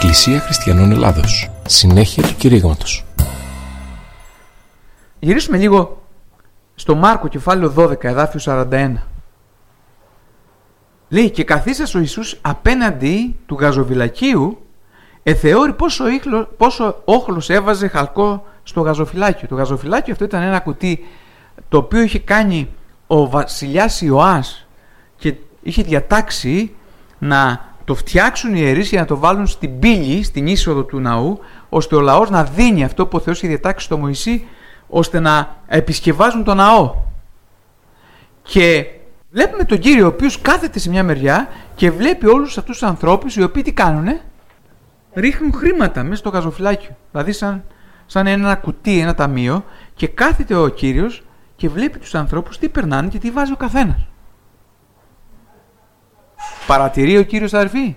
Εκκλησία Χριστιανών Ελλάδος. Συνέχεια του κηρύγματος. Γυρίσουμε λίγο στο Μάρκο κεφάλαιο 12, εδάφιο 41. Λέει: και καθίσας ο Ιησούς απέναντι του γαζοβιλακίου, εθεώρη πόσο όχλος έβαζε χαλκό στο γαζοφυλάκιο. Το γαζοφυλάκιο αυτό ήταν ένα κουτί το οποίο είχε κάνει ο βασιλιάς Ιωάς και είχε διατάξει να το φτιάξουν οι ιερείς για να το βάλουν στην πύλη, στην είσοδο του ναού, ώστε ο λαός να δίνει αυτό που ο Θεός είχε διατάξει στο Μωυσή, ώστε να επισκευάζουν το ναό. Και βλέπουμε τον Κύριο ο οποίος κάθεται σε μια μεριά και βλέπει όλους αυτούς τους ανθρώπους οι οποίοι τι κάνουνε? Ρίχνουν χρήματα μέσα στο γαζοφυλάκιο. Δηλαδή σαν ένα κουτί, ένα ταμείο, και κάθεται ο Κύριος και βλέπει τους ανθρώπους τι περνάνε και τι βάζει ο καθένας. Παρατηρεί ο Κύριος, αδερφοί?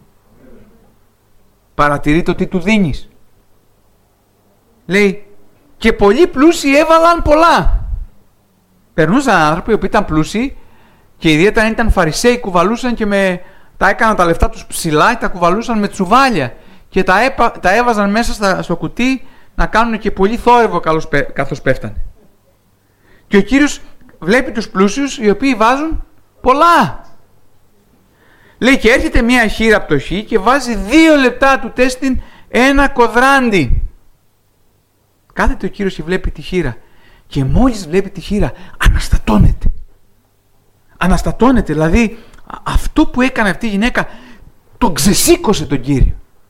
Παρατηρεί το τι του δίνεις? Λέει: και πολλοί πλούσιοι έβαλαν πολλά. Περνούσαν άνθρωποι οι οποίοι ήταν πλούσιοι και ιδιαίτερα αν ήταν φαρισαίοι, κουβαλούσαν και τα έκαναν τα λεφτά τους ψηλά και τα κουβαλούσαν με τσουβάλια και τα έβαζαν μέσα στο κουτί να κάνουν και πολύ θόρυβο καθώς πέφτανε. Και ο Κύριος βλέπει τους πλούσιους οι οποίοι βάζουν πολλά. Λέει: και έρχεται μια χήρα πτωχή και βάζει 2 λεπτά του τέστην ένα κοδράντι. Κάθεται ο Κύριος και βλέπει τη χήρα και μόλις βλέπει τη χήρα αναστατώνεται. Αναστατώνεται, δηλαδή αυτό που έκανε αυτή η γυναίκα τον ξεσήκωσε τον Κύριο.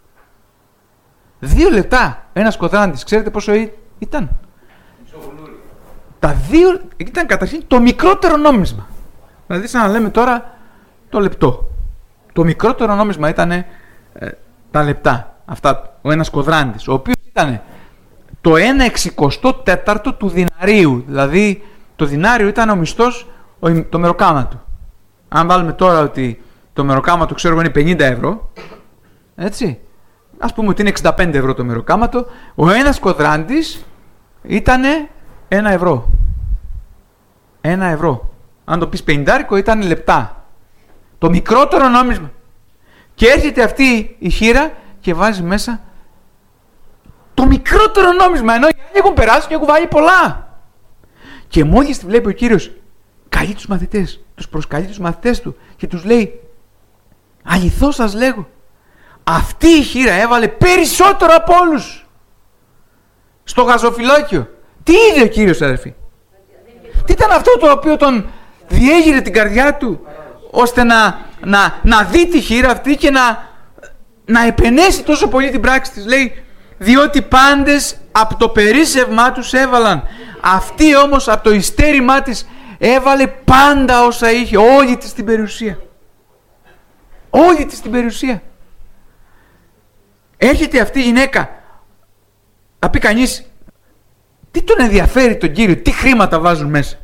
2 λεπτά ένας κοδράντης, ξέρετε πόσο ήταν? Τα 2 ήταν καταρχήν το μικρότερο νόμισμα. Δηλαδή σαν να λέμε τώρα το λεπτό. Το μικρότερο νόμισμα ήταν τα λεπτά. Αυτά, ο ένας κοδράντης, ο οποίος ήταν το 1/64 του διναρίου. Δηλαδή το δινάριο ήταν ο μισθός, το μεροκάματο. Αν βάλουμε τώρα ότι το μεροκάματο ξέρω είναι 50 ευρώ, έτσι, ας πούμε ότι είναι 65 ευρώ το μεροκάματο, ο ένας κοδράντης ήταν 1 ευρώ. 1 ευρώ. Αν το πεις 50 ήταν λεπτά. Το μικρότερο νόμισμα. Και έρχεται αυτή η χήρα και βάζει μέσα το μικρότερο νόμισμα, ενώ οι άλλοι έχουν περάσει και έχουν βάλει πολλά. Και μόλις τη βλέπει ο Κύριος, καλεί τους μαθητές, τους προσκαλεί τους μαθητές του και τους λέει: αληθώς σας λέγω, αυτή η χήρα έβαλε περισσότερο από όλους στο γαζοφυλάκιο. Τι είδε ο Κύριος, αδερφοί? Τι ήταν αυτό το οποίο τον διέγειρε την καρδιά του ώστε να δει τη χήρα αυτή και να επενέσει τόσο πολύ την πράξη της? Λέει: διότι πάντες από το περίσσευμά τους έβαλαν, αυτή όμως από το ειστέρημά της έβαλε πάντα όσα είχε, όλη της την περιουσία. Όλη της την περιουσία. Έρχεται αυτή η γυναίκα, θα πει κανείς, τι τον ενδιαφέρει τον Κύριο, τι χρήματα βάζουν μέσα?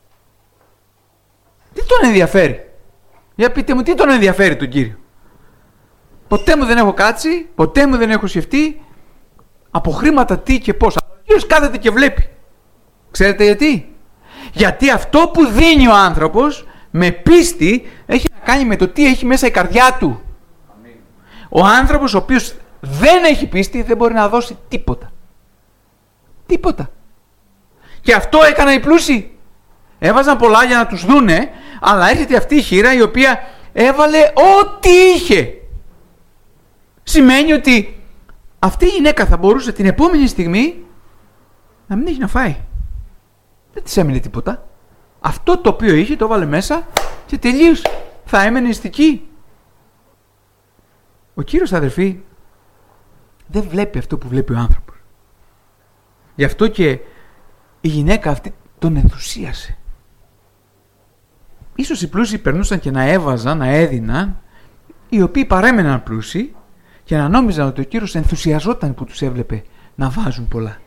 Τι τον ενδιαφέρει? Για πείτε μου, τι τον ενδιαφέρει τον Κύριο? Ποτέ μου δεν έχω κάτσει, ποτέ μου δεν έχω σκεφτεί από χρήματα τι και πώς. Ο Κύριος κάθεται και βλέπει. Ξέρετε γιατί? Γιατί αυτό που δίνει ο άνθρωπος με πίστη έχει να κάνει με το τι έχει μέσα η καρδιά του. Ο άνθρωπος ο οποίος δεν έχει πίστη δεν μπορεί να δώσει τίποτα. Τίποτα. Και αυτό έκαναν οι πλούσιοι. Έβαζαν πολλά για να τους δούνε, αλλά έρχεται αυτή η χήρα η οποία έβαλε ό,τι είχε. Σημαίνει ότι αυτή η γυναίκα θα μπορούσε την επόμενη στιγμή να μην έχει να φάει. Δεν της έμεινε τίποτα. Αυτό το οποίο είχε το έβαλε μέσα και τελείωσε. Θα έμενε νηστική. Ο Κύριος, αδερφοί, δεν βλέπει αυτό που βλέπει ο άνθρωπος. Γι' αυτό και η γυναίκα αυτή τον ενθουσίασε. Ίσως οι πλούσιοι περνούσαν και να έβαζαν, να έδιναν, οι οποίοι παρέμεναν πλούσιοι και να νόμιζαν ότι ο Κύριος ενθουσιαζόταν που τους έβλεπε να βάζουν πολλά.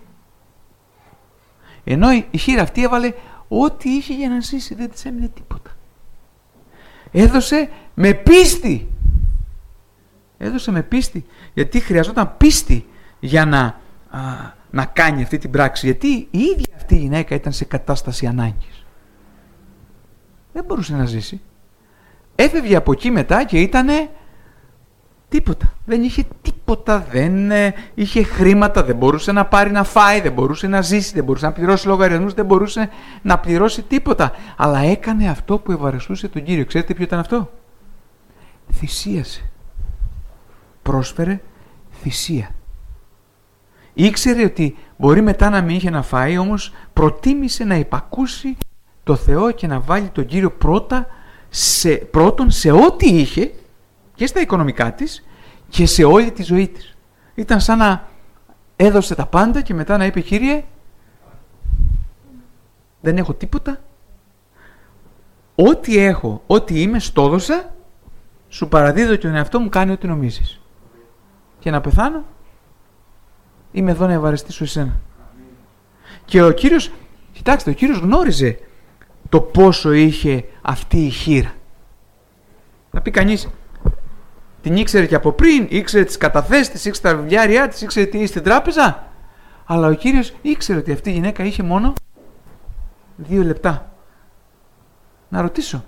Ενώ η χήρα αυτή έβαλε ό,τι είχε για να ζήσει, δεν της έμεινε τίποτα. Έδωσε με πίστη. Έδωσε με πίστη, γιατί χρειαζόταν πίστη για να κάνει αυτή την πράξη. Γιατί η ίδια αυτή η γυναίκα ήταν σε κατάσταση ανάγκης. Δεν μπορούσε να ζήσει. Έφευγε από εκεί μετά και ήτανε τίποτα. Δεν είχε τίποτα. τίποτα, δεν είχε χρήματα, δεν μπορούσε να πάρει να φάει, δεν μπορούσε να ζήσει, δεν μπορούσε να πληρώσει λογαριασμούς, δεν μπορούσε να πληρώσει τίποτα. Αλλά έκανε αυτό που ευαρεστούσε τον Κύριο. Ξέρετε ποιο ήταν αυτό? Θυσίασε. Πρόσφερε θυσία. Ήξερε ότι μπορεί μετά να μην είχε να φάει, όμως προτίμησε να υπακούσει το Θεό και να βάλει τον Κύριο πρώτον σε ό,τι είχε, και στα οικονομικά της και σε όλη τη ζωή της. Ήταν σαν να έδωσε τα πάντα και μετά να είπε: Κύριε, δεν έχω τίποτα, ό,τι έχω, ό,τι είμαι, στο έδωσα, σου παραδίδω και τον εαυτό μου, κάνει ό,τι νομίζεις. Και να πεθάνω, είμαι εδώ να ευαρεστήσω εσένα. Και ο Κύριος, κοιτάξτε, ο Κύριος γνώριζε το πόσο είχε αυτή η χήρα. Θα πει κανείς, την ήξερε και από πριν, ήξερε τις καταθέσεις της, ήξερε τα βιβλιάρια της, ήξερε τι στην τράπεζα. Αλλά ο Κύριος ήξερε ότι αυτή η γυναίκα είχε μόνο 2 λεπτά. Να ρωτήσω,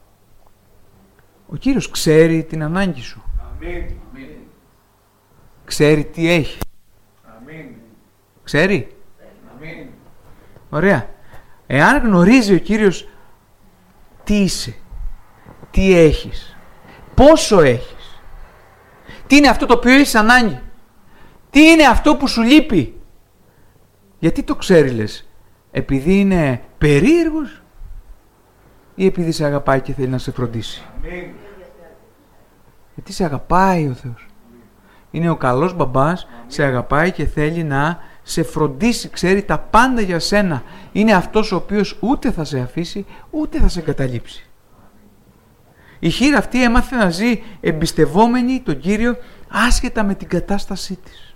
ο Κύριος ξέρει την ανάγκη σου? Αμήν. Ξέρει τι έχει? Αμήν. Ξέρει? Αμήν. Ωραία. Εάν γνωρίζει ο Κύριος τι είσαι, τι έχεις, πόσο έχεις, τι είναι αυτό το οποίο έχεις ανάγκη, τι είναι αυτό που σου λείπει, γιατί το ξέρει, λες? Επειδή είναι περίεργος ή επειδή σε αγαπάει και θέλει να σε φροντίσει? Αμήν. Γιατί σε αγαπάει ο Θεός. Είναι ο καλός μπαμπάς, σε αγαπάει και θέλει να σε φροντίσει, ξέρει τα πάντα για σένα. Είναι αυτός ο οποίος ούτε θα σε αφήσει, ούτε θα σε εγκαταλείψει. Η χήρα αυτή έμαθε να ζει εμπιστευόμενη τον Κύριο άσχετα με την κατάστασή της.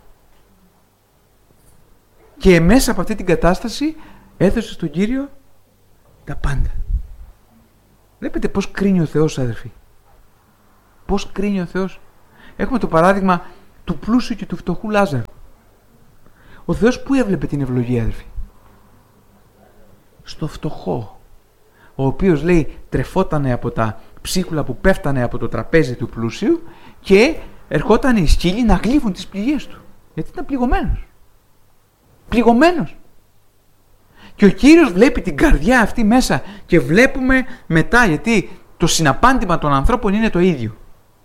Και μέσα από αυτή την κατάσταση έδωσε στον Κύριο τα πάντα. Βλέπετε πώς κρίνει ο Θεός, αδερφοί. Πώς κρίνει ο Θεός. Έχουμε το παράδειγμα του πλούσιου και του φτωχού Λάζαρου. Ο Θεός πού έβλεπε την ευλογία, αδερφοί? Στο φτωχό, ο οποίος, λέει, τρεφότανε από τα ψίχουλα που πέφτανε από το τραπέζι του πλούσιου και ερχόταν οι σκύλοι να γλύφουν τις πληγές του, γιατί ήταν πληγωμένος. Πληγωμένος. Και ο Κύριος βλέπει την καρδιά αυτή μέσα και βλέπουμε μετά, γιατί το συναπάντημα των ανθρώπων είναι το ίδιο.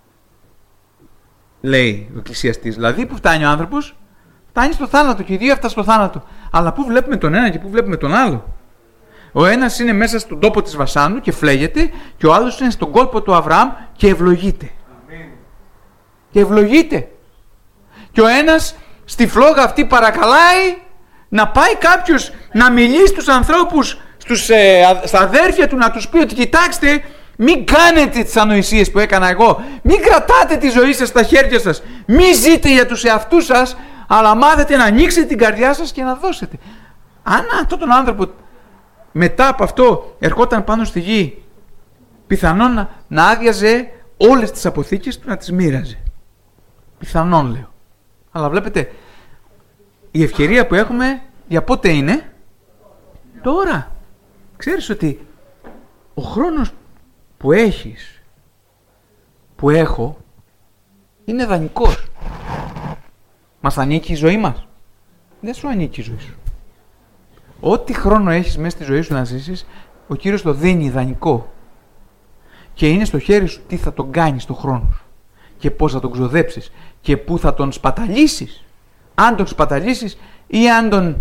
Λέει ο εκκλησιαστής, δηλαδή που φτάνει ο άνθρωπος, φτάνει στο θάνατο και οι δύο αυτά στο θάνατο. Αλλά πού βλέπουμε τον ένα και πού βλέπουμε τον άλλο? Ο ένας είναι μέσα στον τόπο της βασάνου και φλέγεται, και ο άλλος είναι στον κόλπο του Αβραάμ και ευλογείται. Αμήν. Και ευλογείται. Και ο ένας στη φλόγα αυτή παρακαλάει να πάει κάποιος να μιλήσει στους ανθρώπους, στα αδέρφια του, να τους πει ότι κοιτάξτε, μην κάνετε τις ανοησίες που έκανα εγώ, μην κρατάτε τη ζωή σας στα χέρια σας, μην ζείτε για τους εαυτούς σας, αλλά μάθετε να ανοίξετε την καρδιά σας και να δώσετε. Αν αυτόν τον άνθρωπο μετά από αυτό ερχόταν πάνω στη γη, πιθανόν να άδειαζε όλες τις αποθήκες του, να τις μοίραζε. Πιθανόν, λέω. Αλλά βλέπετε, η ευκαιρία που έχουμε για πότε είναι? Τώρα. Ξέρεις ότι ο χρόνος που έχεις, που έχω, είναι δανεικός. Μας ανήκει η ζωή μας? Δεν σου ανήκει η ζωή σου. Ό,τι χρόνο έχεις μέσα στη ζωή σου να ζήσεις, ο Κύριος το δίνει δανεικό. Και είναι στο χέρι σου τι θα τον κάνεις τον χρόνο σου. Και πώς θα τον ξοδέψεις. Και πού θα τον σπαταλήσεις. Αν τον σπαταλήσεις ή αν τον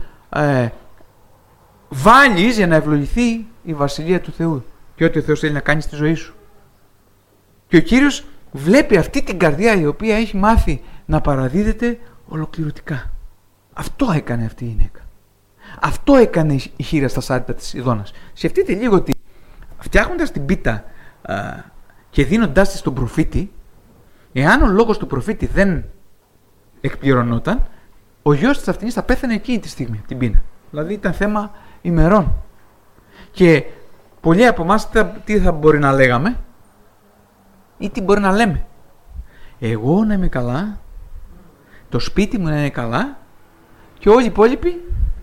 βάλεις για να ευλογηθεί η Βασιλεία του Θεού. Και ό,τι ο Θεός θέλει να κάνει στη ζωή σου. Και ο Κύριος βλέπει αυτή την καρδιά η οποία έχει μάθει να παραδίδεται ολοκληρωτικά. Αυτό έκανε αυτή η γυναίκα. Αυτό έκανε η χήρα στα σάρκα της Ιδώνας. Σκεφτείτε λίγο ότι φτιάχνοντας την πίτα και δίνοντάς τη στον προφήτη, εάν ο λόγος του προφήτη δεν εκπληρωνόταν, ο γιος της αυτινής θα πέθανε εκείνη τη στιγμή, την πείνα. Δηλαδή ήταν θέμα ημερών. Και πολλοί από εμάς τι θα μπορεί να λέγαμε ή τι μπορεί να λέμε? Εγώ να είμαι καλά, το σπίτι μου να είναι καλά και όλοι οι υπόλοιποι.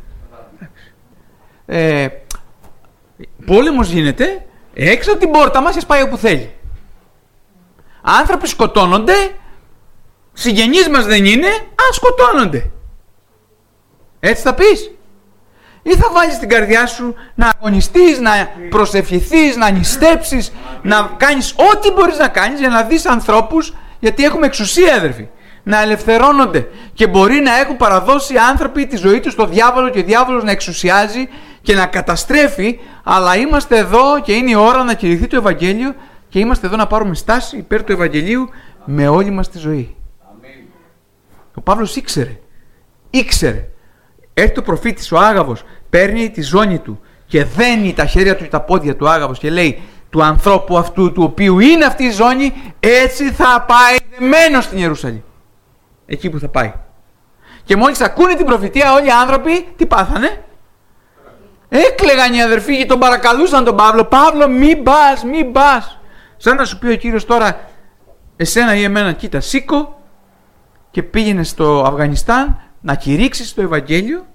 Πόλεμος γίνεται, έξω από την πόρτα μας, πάει όπου θέλει. Άνθρωποι σκοτώνονται, Συγγενείς μας δεν είναι, σκοτώνονται. Έτσι θα πεις? Ή θα βάλεις την καρδιά σου να αγωνιστείς, να προσευχηθείς, να νηστέψεις, να κάνεις ό,τι μπορείς να κάνεις για να δεις ανθρώπους, γιατί έχουμε εξουσία, αδερφοί, να ελευθερώνονται, και μπορεί να έχουν παραδώσει άνθρωποι τη ζωή τους στο διάβολο και ο διάβολος να εξουσιάζει και να καταστρέφει, αλλά είμαστε εδώ και είναι η ώρα να κηρυχθεί το Ευαγγέλιο και είμαστε εδώ να πάρουμε στάση υπέρ του Ευαγγελίου με όλη μας τη ζωή. Αμήν. Ο Παύλος ήξερε. Έρχεται ο προφήτης ο Άγαβος, παίρνει τη ζώνη του και δένει τα χέρια του και τα πόδια του Άγαβος και λέει, του ανθρώπου αυτού του οποίου είναι αυτή η ζώνη, έτσι θα πάει δεμένος στην Ιερουσαλήμ. Εκεί που θα πάει. Και μόλις ακούνε την προφητεία, όλοι οι άνθρωποι τι πάθανε? Έκλαιγαν οι αδερφοί και τον παρακαλούσαν τον Παύλο, Παύλο μην πας. Σαν να σου πει ο Κύριος τώρα, εσένα ή εμένα, κοίτα, σήκω και πήγαινε στο Αφγανιστάν να κηρύξεις το Ευαγγέλιο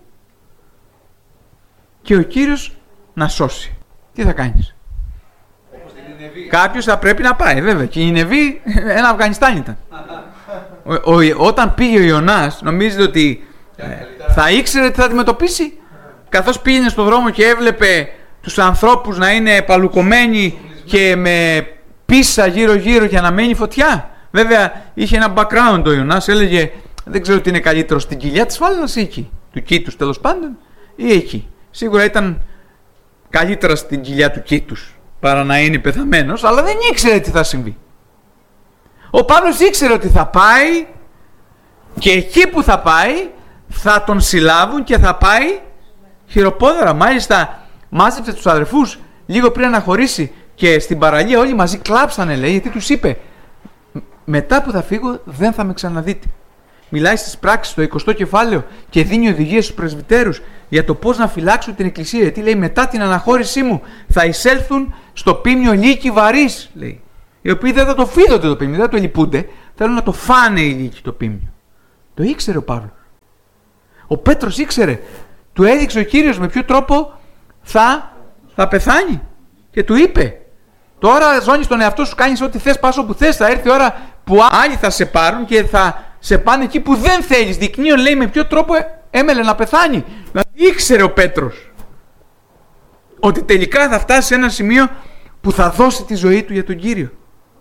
και ο Κύριος να σώσει. Τι θα κάνεις? Κάποιος θα πρέπει να πάει, βέβαια, και η Νινεβή ένα Αφγανιστάν ήταν. Όταν πήγε ο Ιωνάς, νομίζετε ότι θα ήξερε τι θα αντιμετωπίσει? Καθώς πήγαινε στον δρόμο και έβλεπε τους ανθρώπους να είναι παλουκωμένοι και με πίσα γύρω-γύρω για να μένει φωτιά. Βέβαια είχε ένα background ο Ιωνάς, έλεγε δεν ξέρω τι είναι καλύτερο, στην κοιλιά της φάλαινας ή εκεί, του κήτους τέλος πάντων, ή εκεί. Σίγουρα ήταν καλύτερα στην κοιλιά του κήτους παρά να είναι πεθαμένος, αλλά δεν ήξερε τι θα συμβεί. Ο Παύλος ήξερε ότι θα πάει και εκεί που θα πάει θα τον συλλάβουν και θα πάει χειροπόδαρα. Μάλιστα μάζεψε τους αδερφούς λίγο πριν να χωρίσει και στην παραλία όλοι μαζί κλάψανε, λέει, γιατί τους είπε, μετά που θα φύγω δεν θα με ξαναδείτε. Μιλάει στις πράξεις στο 20ο κεφάλαιο και δίνει οδηγίες στους πρεσβυτέρους για το πώς να φυλάξουν την εκκλησία, γιατί λέει μετά την αναχώρησή μου θα εισέλθουν στο πίμνιο λύκοι βαρύς, λέει, οι οποίοι δεν θα το φίδονται το πίμνιο, δεν θα το λυπούνται, θέλουν να το φάνε οι λύκοι το πίμνιο. Το ήξερε ο Παύλος. Ο Πέτρος ήξερε, του έδειξε ο Κύριος με ποιο τρόπο θα πεθάνει και του είπε, τώρα ζώνεις τον εαυτό σου, κάνεις ό,τι θες, πας όπου θες, θα έρθει η ώρα που άλλοι θα σε πάρουν και θα σε πάνε εκεί που δεν θέλεις. Δεικνύον, λέει, με ποιο τρόπο έμελε να πεθάνει. Δηλαδή ήξερε ο Πέτρος ότι τελικά θα φτάσει σε ένα σημείο που θα δώσει τη ζωή του για τον Κύριο.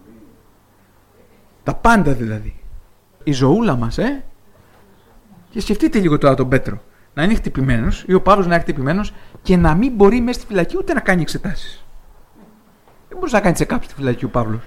Τα πάντα δηλαδή. Η ζωούλα μας, Και σκεφτείτε λίγο τώρα τον Πέτρο. Να είναι χτυπημένος ή ο Παύλος να είναι χτυπημένος και να μην μπορεί μέσα στη φυλακή ούτε να κάνει εξετάσεις. Δεν μπορούσε να κάνει check-up στη φυλακή ο Παύλος.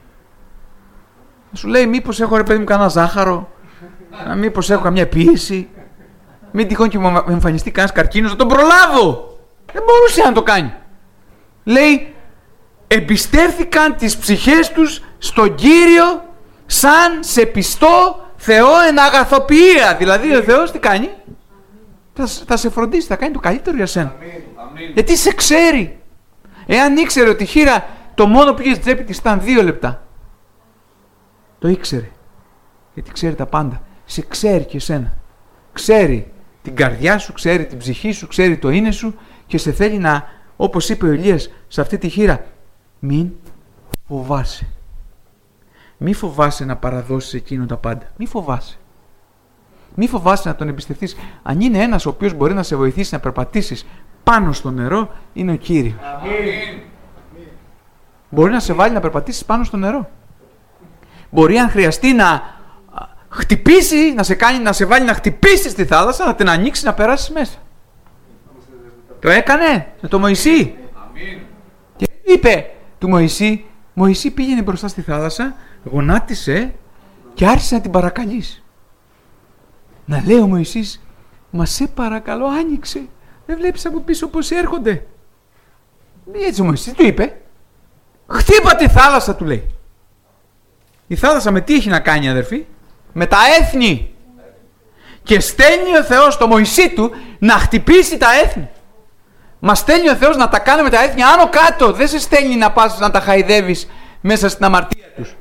Σου λέει, μήπως έχω, ρε παιδί μου, κανένα ζάχαρο, μήπως έχω καμιά πίεση, μην τυχόν και μου εμφανιστεί κανένας καρκίνος, να τον προλάβω. Δεν μπορούσε να το κάνει. Λέει, εμπιστεύθηκαν τις ψυχές τους στον Κύριο σαν σε πιστό Θεό εν αγαθοποιία. Δηλαδή ο Θεός τι κάνει? Θα σε φροντίσει, θα κάνει το καλύτερο για σένα. Αμήν. Γιατί σε ξέρει. Εάν ήξερε ότι η χείρα το μόνο που είχε στην τσέπη της ήταν 2 λεπτά, το ήξερε. Γιατί ξέρει τα πάντα. Σε ξέρει και εσένα. Ξέρει την καρδιά σου, ξέρει την ψυχή σου, ξέρει το είναι σου και σε θέλει να, όπως είπε ο Ηλίας σε αυτή τη χείρα, μην φοβάσαι. Μη φοβάσαι να παραδώσεις εκείνο τα πάντα. Μη φοβάσαι. Μη φοβάσαι να τον εμπιστευτείς. Αν είναι ένας ο οποίος μπορεί να σε βοηθήσει να περπατήσεις πάνω στο νερό, είναι ο Κύριος. Αμήν. Μπορεί να σε βάλει να περπατήσεις πάνω στο νερό. Μπορεί αν χρειαστεί να χτυπήσει, να σε βάλει να χτυπήσεις τη θάλασσα, να την ανοίξει, να περάσεις μέσα. Το έκανε με το Μωυσή. Αμήν. Και είπε του Μωυσή, Μωυσή πήγαινε μπροστά στη θάλασσα, γονάτισε και άρχισε να την παρακαλείς. Να λέει ο Μωυσής, μα σε παρακαλώ άνοιξε, δεν βλέπεις από πίσω πως έρχονται. Έτσι ο Μωυσής του είπε, χτύπα τη θάλασσα, του λέει. Η θάλασσα με τι έχει να κάνει, αδερφοί? Με τα έθνη. Και στέλνει ο Θεός το Μωυσή του να χτυπήσει τα έθνη. Μα στέλνει ο Θεός να τα κάνει με τα έθνη άνω κάτω. Δεν σε στέλνει να πας να τα χαϊδεύεις μέσα στην αμαρτία τους.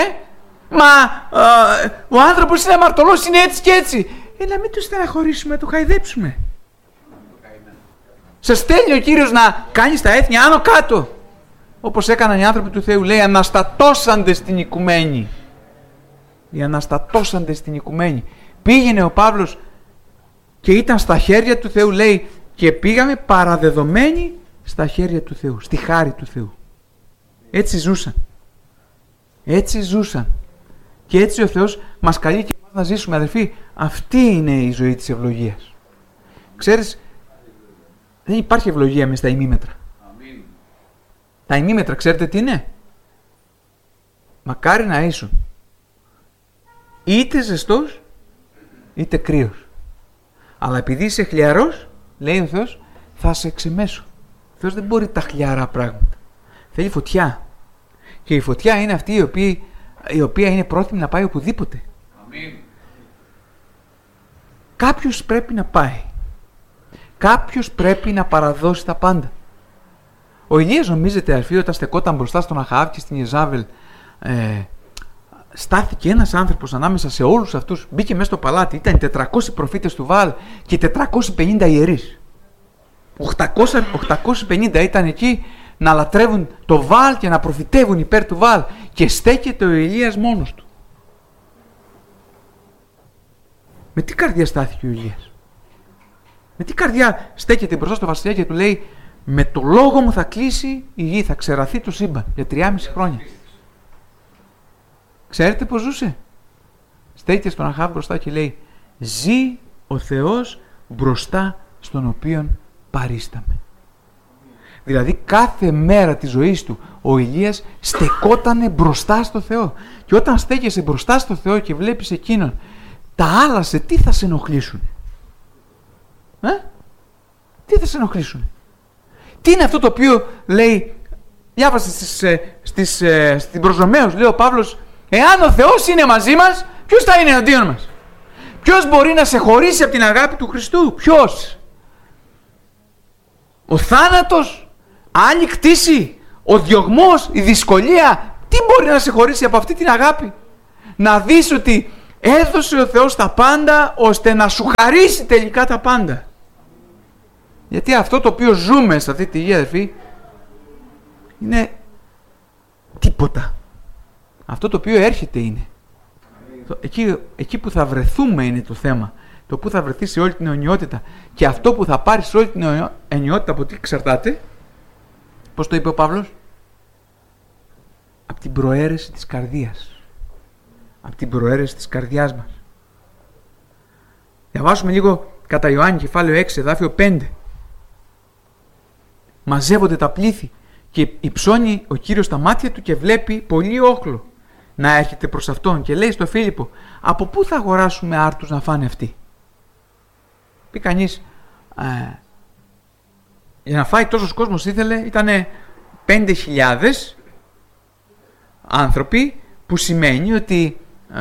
Ο άνθρωπος είναι αμαρτωλός, είναι έτσι και έτσι. Να μην τους στεναχωρήσουμε, να το χαϊδέψουμε. Σε στέλνει ο Κύριος να κάνεις τα έθνη άνω κάτω. Όπως έκαναν οι άνθρωποι του Θεού, λέει, αναστατώσαντες στην οικουμένη. οι αναστατώσαντες στην οικουμένη. Πήγαινε ο Παύλος και ήταν στα χέρια του Θεού, λέει, και πήγαμε παραδεδομένοι στα χέρια του Θεού, στη χάρη του Θεού. Έτσι ζούσαν. Έτσι ζούσαν. Και έτσι ο Θεός μας καλεί και εμάς να ζήσουμε, αδερφοί. Αυτή είναι η ζωή της ευλογίας. Ξέρεις, δεν υπάρχει ευλογία μες στα ημίμετρα. Αμήν. Τα ημίμετρα, ξέρετε τι είναι? Μακάρι να ήσουν είτε ζεστός είτε κρύος. Αλλά επειδή είσαι χλιαρός, λέει ο Θεός, θα σε εξεμέσω. Ο Θεός δεν μπορεί τα χλιαρά πράγματα. Θέλει φωτιά. Και η φωτιά είναι αυτή η οποία είναι πρόθυμη να πάει οπουδήποτε. Αμήν. Κάποιος πρέπει να πάει. Κάποιος πρέπει να παραδώσει τα πάντα. Ο Ηλίας, νομίζετε, αδερφοί, όταν στεκόταν μπροστά στον Αχαάβ και στην Ιεζάβελ, στάθηκε ένας άνθρωπος ανάμεσα σε όλους αυτούς, μπήκε μέσα στο παλάτι, ήταν 400 προφήτες του Βαάλ και 450 ιερείς. 850 ήταν εκεί να λατρεύουν το Βαάλ και να προφητεύουν υπέρ του Βαάλ, και στέκεται ο Ηλίας μόνος του. Με τι καρδιά στάθηκε ο Ηλίας? Με τι καρδιά στέκεται μπροστά στο βασιλιά και του λέει, με το λόγο μου θα κλείσει η γη, θα ξεραθεί το σύμπαν για 3,5 χρόνια. Ξέρετε πώς ζούσε? Στέκεται στον Αχάβ μπροστά και λέει, ζει ο Θεός μπροστά στον οποίον παρίσταμε. Δηλαδή κάθε μέρα της ζωής του ο Ηλίας στεκότανε μπροστά στο Θεό. Και όταν στέκεσαι μπροστά στο Θεό και βλέπεις εκείνον, τα άλλα σε τι θα σε ενοχλήσουν? Τι θα σε ενοχλήσουν? Τι είναι αυτό το οποίο λέει, διάβασε στην προς Ρωμαίους, λέει ο Παύλος, εάν ο Θεός είναι μαζί μας, ποιος θα είναι εναντίον μας? Ποιος μπορεί να σε χωρίσει από την αγάπη του Χριστού? Ποιος? Ο θάνατος, άλλη κτήση, ο διωγμός, η δυσκολία, τι μπορεί να σε χωρίσει από αυτή την αγάπη? Να δεις ότι έδωσε ο Θεός τα πάντα ώστε να σου χαρίσει τελικά τα πάντα. Γιατί αυτό το οποίο ζούμε σε αυτή τη γη, αδερφοί, είναι τίποτα. Αυτό το οποίο έρχεται είναι. Εκεί που θα βρεθούμε είναι το θέμα. Το που θα βρεθεί σε όλη την αιωνιότητα. Και αυτό που θα πάρει σε όλη την αιωνιότητα, από τι εξαρτάται? Πώς το είπε ο Παύλος? Από την προαίρεση της καρδίας. Από την προαίρεση της καρδιάς μας. Διαβάσουμε λίγο κατά Ιωάννη κεφάλαιο 6, εδάφιο 5. Μαζεύονται τα πλήθη και υψώνει ο Κύριος τα μάτια του και βλέπει πολύ όχλο να έρχεται προς αυτόν και λέει στο Φίλιππο, από πού θα αγοράσουμε άρτους να φάνε αυτοί? Πει κανείς, για να φάει τόσος κόσμος ήθελε, ήτανε 5.000 άνθρωποι, που σημαίνει ότι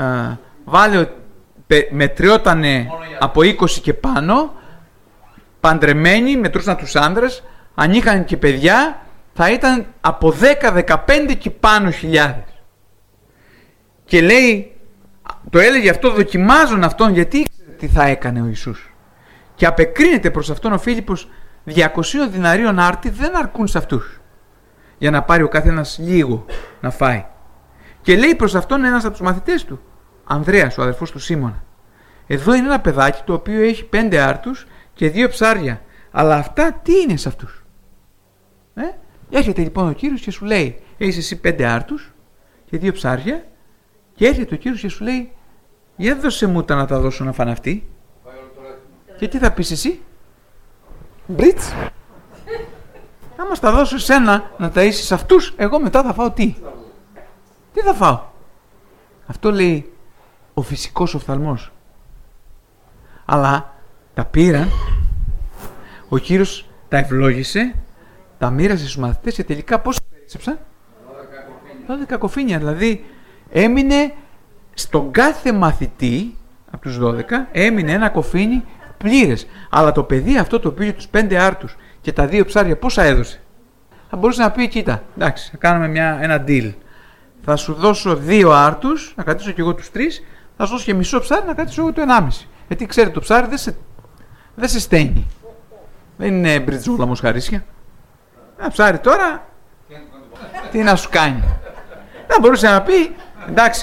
μετριότανε από 20 και πάνω, παντρεμένοι, μετρούσαν τους άνδρες, αν είχαν και παιδιά, θα ήταν από 10-15 και πάνω χιλιάδες. Και λέει, το έλεγε αυτό, δοκιμάζουν αυτόν, γιατί ήξερε τι θα έκανε ο Ιησούς. Και απεκρίνεται προς αυτόν ο Φίλιππος, 200 διναρίων άρτη δεν αρκούν σε αυτούς, για να πάρει ο καθένας λίγο να φάει. Και λέει προς αυτόν ένας από τους μαθητές του, Ανδρέας, ο αδερφός του Σίμωνα, εδώ είναι ένα παιδάκι το οποίο έχει 5 άρτους και 2 ψάρια, αλλά αυτά τι είναι σε αυτούς? Έρχεται λοιπόν ο Κύριος και σου λέει, έχεις εσύ 5 άρτους και 2 ψάρια, και έρχεται ο Κύριος και σου λέει, για δώσε μου τα να τα δώσω να φάνε αυτοί. Και τι θα πεις εσύ? Μπριτς, άμα στα δώσω εσένα να τα είσαι αυτούς, εγώ μετά θα φάω τι? Τι θα φάω? Αυτό λέει ο φυσικός οφθαλμός. Αλλά τα πήραν, ο Κύριος τα ευλόγησε, τα μοίρασε στους μαθητές και τελικά πώς περίσσεψαν? 12 κοφίνια. Δηλαδή έμεινε στον κάθε μαθητή από τους 12 έμεινε ένα κοφίνι πλήρες. Αλλά το παιδί αυτό το πήγε τους 5 άρτους και τα 2 ψάρια πόσα έδωσε? Θα μπορούσε να πει, κοίτα, εντάξει, θα κάνουμε ένα deal. Θα σου δώσω 2 άρτους, να κρατήσω και εγώ τους 3, θα σου δώσω και μισό ψάρι, να κρατήσω εγώ το 1,5. Γιατί ξέρετε, το ψάρι δεν σε στέλνει. Δεν είναι μπριτζούλα μοσχαρίσια. Ένα ψάρι τώρα, τι να σου κάνει? Θα μπορούσε να πει, εντάξει,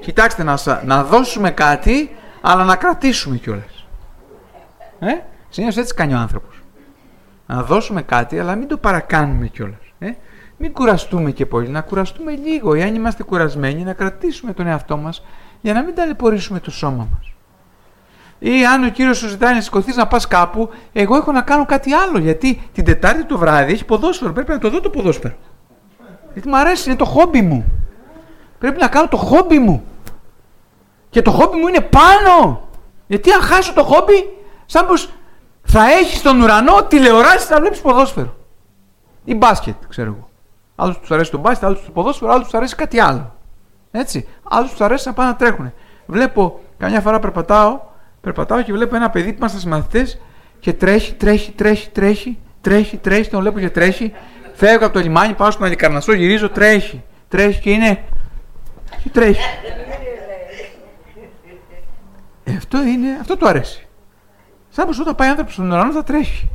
Κοιτάξτε, να δώσουμε κάτι, αλλά να κρατήσουμε κιόλας. Συνήθως έτσι κάνει ο άνθρωπος. Να δώσουμε κάτι, αλλά μην το παρακάνουμε κιόλας. Μην κουραστούμε και πολύ, να κουραστούμε λίγο. Εάν είμαστε κουρασμένοι, να κρατήσουμε τον εαυτό μας για να μην ταλαιπωρήσουμε το σώμα μας. Ή αν ο Κύριος σου ζητάει να σηκωθείς να πας κάπου, εγώ έχω να κάνω κάτι άλλο. Γιατί την Τετάρτη το βράδυ έχει ποδόσφαιρο. Πρέπει να το δω το ποδόσφαιρο. Γιατί μου αρέσει, είναι το χόμπι μου. Πρέπει να κάνω το χόμπι μου. Και το χόμπι μου είναι πάνω. Γιατί αν χάσω το χόμπι, σαν πως θα έχεις στον ουρανό τηλεοράσεις να βλέπεις ποδόσφαιρο. Ή μπάσκετ, ξέρω εγώ. Άλλους τους αρέσει το μπάσκετ, άλλους το ποδόσφαιρο, άλλους τους αρέσει κάτι άλλο. Έτσι. Άλλους τους αρέσει να πάνε να τρέχουν. Βλέπω, καμιά φορά περπατάω και βλέπω ένα παιδί που είμαστε στις μαθητές και τρέχει, τον βλέπω και τρέχει. Φεύγω από το λιμάνι, πάω στον Αλικαρνασσό, γυρίζω, τρέχει και είναι. Και τρέχει. Αυτό του αρέσει. Σαν πως όταν πάει άνθρωπος στον ουρανό θα τρέχει.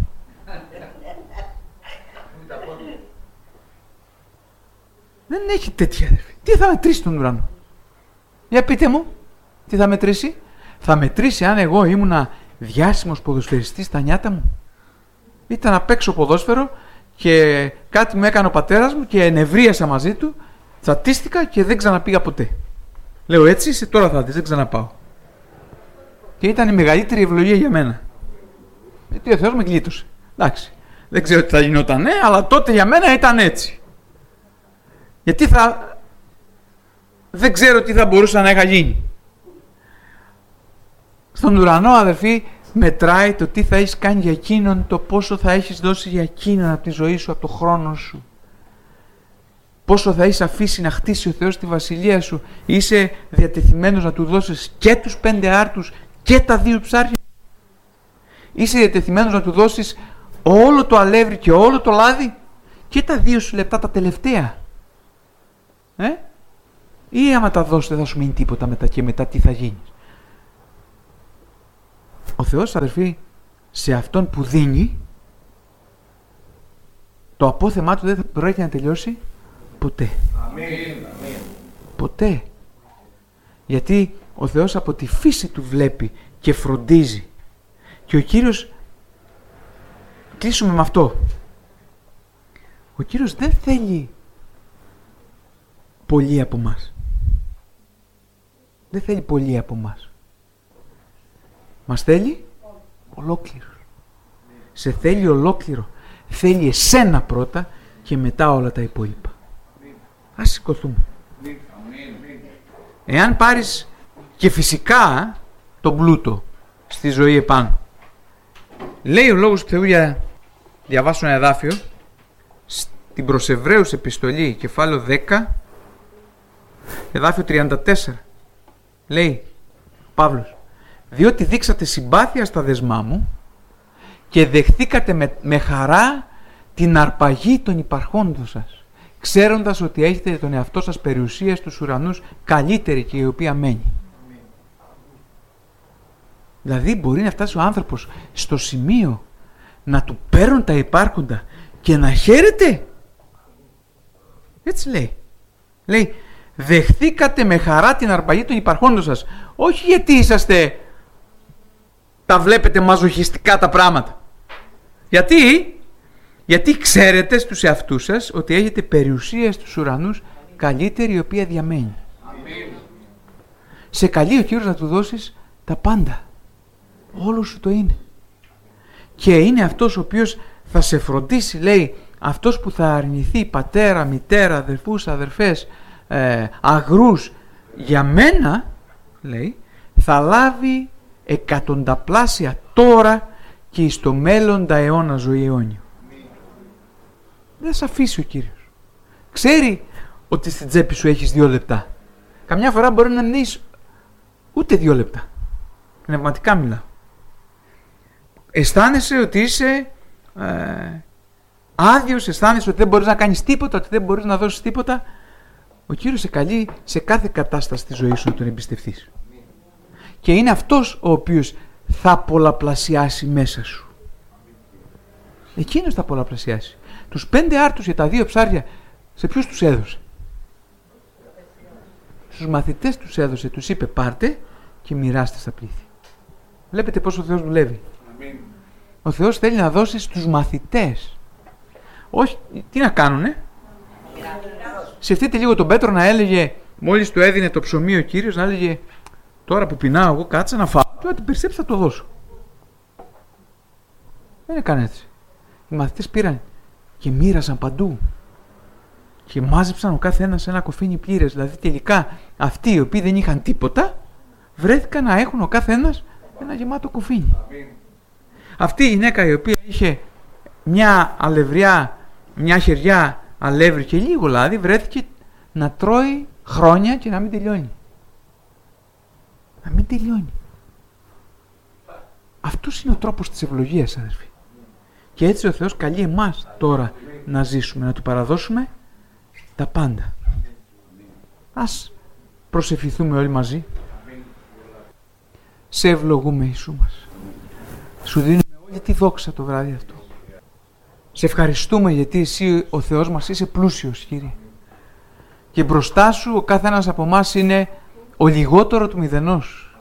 Δεν έχει τέτοια, αδερφή. Τι θα μετρήσει τον ουρανό? Για πείτε μου, τι θα μετρήσει? Θα μετρήσει αν εγώ ήμουνα διάσημος ποδοσφαιριστής στα νιάτα μου. Ήταν να παίξω ποδόσφαιρο και κάτι μου έκανε ο πατέρας μου και ενευρίασα μαζί του, τσατίστηκα και δεν ξαναπήγα ποτέ. Λέω έτσι, τώρα θα δεις, δεν ξαναπάω. Και ήταν η μεγαλύτερη ευλογία για μένα. Γιατί ο Θεός με γλίτωσε. Εντάξει, δεν ξέρω τι θα γινόταν, αλλά τότε για μένα ήταν έτσι. Γιατί δεν ξέρω τι θα μπορούσα να είχα γίνει. Στον ουρανό, αδερφοί, μετράει το τι θα έχεις κάνει για εκείνον, το πόσο θα έχεις δώσει για εκείνον από τη ζωή σου, από το χρόνο σου. Πόσο θα έχεις αφήσει να χτίσει ο Θεός τη βασιλεία σου. Είσαι διατεθειμένος να του δώσεις και τους 5 άρτους και τα 2 ψάρια. Είσαι διατεθειμένος να του δώσεις όλο το αλεύρι και όλο το λάδι και τα 2 σου λεπτά τα τελευταία. Ή άμα τα δώσεις δεν θα σου μείνει τίποτα μετά και μετά τι θα γίνεις? Ο Θεός, αδερφοί, σε αυτόν που δίνει, το απόθεμά του δεν θα πρόκειται να τελειώσει ποτέ. Αμήν. Ποτέ. Γιατί ο Θεός από τη φύση του βλέπει και φροντίζει. Και ο Κύριος, κλείσουμε με αυτό, ο Κύριος δεν θέλει πολύ από μας. Δεν θέλει πολύ από μας. Μας θέλει ολόκληρο. Σε θέλει ολόκληρο. Θέλει εσένα πρώτα και μετά όλα τα υπόλοιπα. Ας σηκωθούμε. Εάν πάρεις και φυσικά τον πλούτο στη ζωή επάνω. Λέει ο Λόγος του Θεού, για διαβάσω ένα εδάφιο, στην προς Εβραίους επιστολή, κεφάλαιο 10, εδάφιο 34. Λέει Παύλος, διότι δείξατε συμπάθεια στα δεσμά μου και δεχθήκατε με χαρά την αρπαγή των υπαρχόντων σας, ξέροντας ότι έχετε τον εαυτό σας περιουσία στους ουρανούς καλύτερη και η οποία μένει. Δηλαδή μπορεί να φτάσει ο άνθρωπος στο σημείο να του παίρνουν τα υπάρχοντα και να χαίρεται. Έτσι λέει. Λέει, δεχθήκατε με χαρά την αρπαγή των υπαρχόντων σας. Όχι γιατί τα βλέπετε μαζοχιστικά τα πράγματα. Γιατί ξέρετε στους εαυτούς σας ότι έχετε περιουσία στους ουρανούς καλύτερη η οποία διαμένει. Αμήν. Σε καλεί ο Κύριος να του δώσεις τα πάντα. Όλο σου το είναι. Και είναι αυτός ο οποίος θα σε φροντίσει, λέει, αυτός που θα αρνηθεί πατέρα, μητέρα, αδερφούς, αδερφές, αγρούς, για μένα, λέει, θα λάβει εκατονταπλάσια τώρα και εις το μέλλοντα αιώνα ζωή αιώνιο. Δεν σε αφήσει ο Κύριος. Ξέρει ότι στην τσέπη σου έχεις 2 λεπτά. Καμιά φορά μπορεί να μην έχεις ούτε 2 λεπτά. Πνευματικά μιλάω. Αισθάνεσαι ότι είσαι άδειος, αισθάνεσαι ότι δεν μπορείς να κάνεις τίποτα, ότι δεν μπορείς να δώσεις τίποτα. Ο Κύριος σε καλεί σε κάθε κατάσταση της ζωής σου να τον εμπιστευτείς. Και είναι αυτός ο οποίος θα πολλαπλασιάσει μέσα σου. Εκείνος θα πολλαπλασιάσει. Τους 5 άρτους για τα 2 ψάρια, σε ποιους τους έδωσε? στους μαθητές τους έδωσε, τους είπε πάρτε και μοιράστε στα πλήθη. Βλέπετε πώς ο Θεός δουλεύει. Αμήν. Ο Θεός θέλει να δώσει στους μαθητές. Όχι, τι να κάνουνε. Σκεφτείτε λίγο τον Πέτρο να έλεγε, μόλις του έδινε το ψωμί ο Κύριος, να έλεγε τώρα που πεινάω εγώ κάτσα να φάω. Τώρα την περισσέψη θα το δώσω. Δεν έκανε έτσι. Οι μαθητές πήραν και μοίρασαν παντού. Και μάζεψαν ο κάθε ένας ένα κοφίνι πλήρες. Δηλαδή τελικά αυτοί οι οποίοι δεν είχαν τίποτα βρέθηκαν να έχουν ο κάθε ένας ένα γεμάτο κοφίνι. Αυτή η γυναίκα η οποία είχε μια αλευριά, μια χεριά αλεύρι και λίγο λάδι, βρέθηκε να τρώει χρόνια και να μην τελειώνει. Να μην τελειώνει. Αυτός είναι ο τρόπος της ευλογίας, αδερφοί. Και έτσι ο Θεός καλεί εμάς τώρα να ζήσουμε, να Του παραδώσουμε τα πάντα. Ας προσευχηθούμε όλοι μαζί. Σε ευλογούμε, Ιησού μας. Σου δίνουμε όλη τη δόξα το βράδυ αυτό. Σε ευχαριστούμε γιατί Εσύ ο Θεός μας είσαι πλούσιος, Κύριε. Και μπροστά Σου ο κάθε ένας από εμάς είναι ο λιγότερο του μηδενός.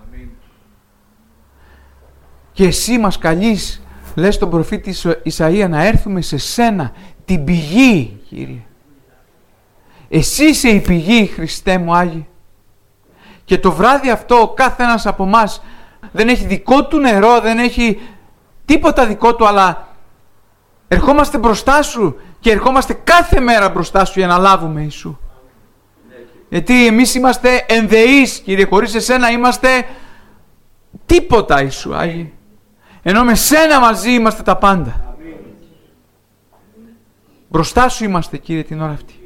Και Εσύ μας καλείς, λες τον προφήτη Ισαΐα, να έρθουμε σε Σένα, την πηγή, Κύριε. Εσύ είσαι η πηγή, Χριστέ μου Άγιε. Και το βράδυ αυτό ο κάθε ένας από εμάς δεν έχει δικό του νερό, δεν έχει τίποτα δικό του, αλλά ερχόμαστε μπροστά Σου και ερχόμαστε κάθε μέρα μπροστά Σου για να λάβουμε, Ιησού. Γιατί εμείς είμαστε ενδεείς, Κύριε, χωρίς Εσένα είμαστε τίποτα, Ιησού Άγιε. Ενώ με Σένα μαζί είμαστε τα πάντα. Μπροστά Σου είμαστε, Κύριε, την ώρα αυτή.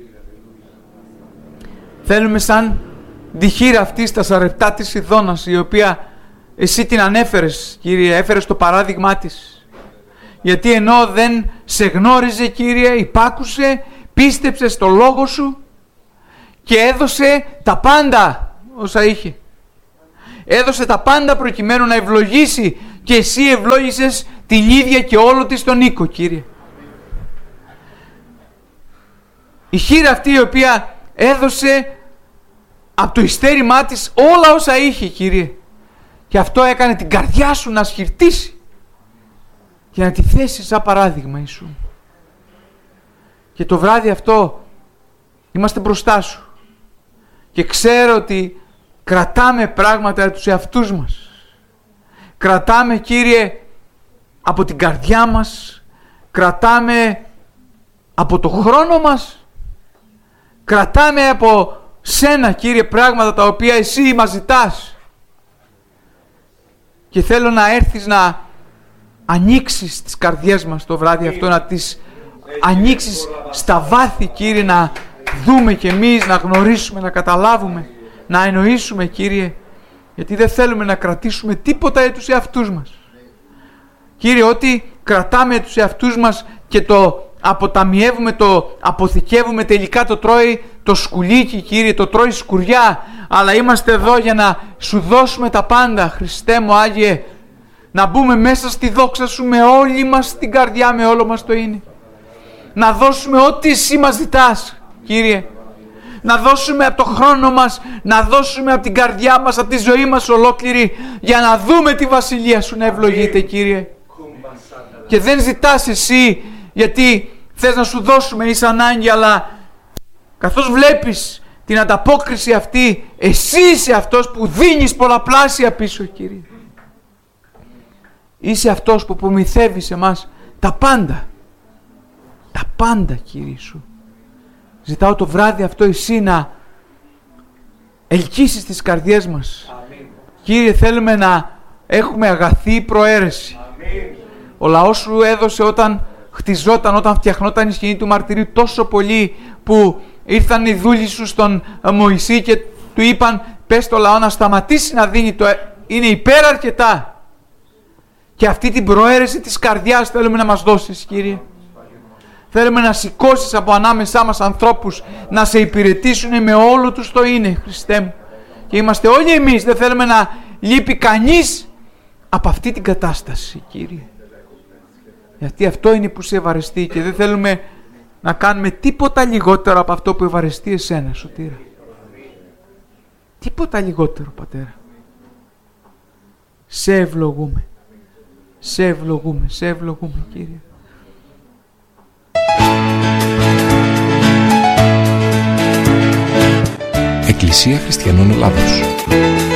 Θέλουμε σαν τη χείρα αυτή στα σαρεπτά της Σιδώνας, η οποία Εσύ την ανέφερες, Κύριε, έφερες το παράδειγμά της. Γιατί ενώ δεν σε γνώριζε, Κύριε, υπάκουσε, πίστεψε στο λόγο Σου και έδωσε τα πάντα όσα είχε. Έδωσε τα πάντα προκειμένου να ευλογήσει, και Εσύ ευλόγησες την ίδια και όλο της τον οίκο, Κύριε. Η χείρα αυτή η οποία έδωσε από το ιστέρημά της όλα όσα είχε, Κύριε, και αυτό έκανε την καρδιά Σου να σχυρτήσει και να τη θέσει σαν παράδειγμα, Ιησού. Και το βράδυ αυτό είμαστε μπροστά Σου και ξέρω ότι κρατάμε πράγματα τους εαυτούς μας. Κρατάμε, Κύριε, από την καρδιά μας, κρατάμε από το χρόνο μας, κρατάμε από Σένα, Κύριε, πράγματα τα οποία Εσύ μας ζητάς. Και θέλω να έρθεις να ανοίξεις τις καρδιές μας το βράδυ αυτό, να τις ανοίξεις στα βάθη, Κύριε, να δούμε κι εμείς, να γνωρίσουμε, να καταλάβουμε, να εννοήσουμε, Κύριε, γιατί δεν θέλουμε να κρατήσουμε τίποτα για τους εαυτούς μας. Κύριε, ό,τι κρατάμε για τους εαυτούς μας και το αποταμιεύουμε, το αποθηκεύουμε, τελικά το τρώει το σκουλίκι, Κύριε, το τρώει σκουριά. Αλλά είμαστε εδώ για να Σου δώσουμε τα πάντα, Χριστέ μου Άγιε, να μπούμε μέσα στη δόξα Σου με όλη μας την καρδιά, με όλο μας το είναι. Να δώσουμε ό,τι Εσύ μας ζητάς, Κύριε. Να δώσουμε από το χρόνο μας, να δώσουμε από την καρδιά μας, από τη ζωή μας ολόκληρη, για να δούμε τη Βασιλεία Σου να ευλογείται, Κύριε. Και δεν ζητάς Εσύ γιατί θες να Σου δώσουμε εις ανάγκη, αλλά καθώς βλέπεις την ανταπόκριση αυτή, Εσύ είσαι αυτός που δίνεις πολλαπλάσια πίσω, Κύριε. Είσαι αυτός που προμηθεύεις εμάς τα πάντα. Τα πάντα, Κύριε Σου. Ζητάω το βράδυ αυτό Εσύ να ελκύσεις τις καρδιές μας. Αμήν. Κύριε, θέλουμε να έχουμε αγαθή προαίρεση. Αμήν. Ο λαός Σου έδωσε όταν χτιζόταν, όταν φτιαχνόταν η σκηνή του μαρτυρίου, τόσο πολύ που ήρθαν οι δούλοι Σου στον Μωυσή και του είπαν, πες το λαό να σταματήσει να δίνει, είναι υπεραρκετά. Και αυτή την προαίρεση της καρδιάς θέλουμε να μας δώσεις, Κύριε. Θέλουμε να σηκώσεις από ανάμεσά μας ανθρώπους να Σε υπηρετήσουν με όλο τους το είναι, Χριστέ μου. Και είμαστε όλοι εμείς, δεν θέλουμε να λείπει κανείς από αυτή την κατάσταση, Κύριε. Γιατί αυτό είναι που Σε ευαρεστεί και δεν θέλουμε να κάνουμε τίποτα λιγότερο από αυτό που ευαρεστεί Εσένα, Σωτήρα. Τίποτα λιγότερο, Πατέρα. Σε ευλογούμε. Σε ευλογούμε, σε ευλογούμε, Κύριε. Εκκλησία Χριστιανών Ελλάδος.